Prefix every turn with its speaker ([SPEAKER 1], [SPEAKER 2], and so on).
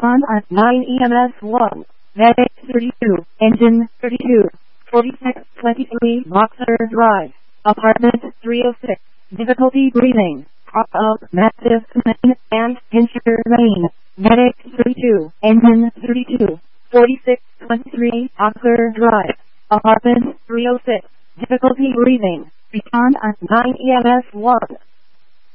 [SPEAKER 1] Respond on 9 EMS 1. Medic 32. Engine 32. 4623 Boxer Drive. Apartment 306. Difficulty breathing. Crop of massive main and pincher vein. Medic 32. Engine 32. 4623 Boxer Drive. Apartment 306. Difficulty breathing. Respond on 9 EMS 1.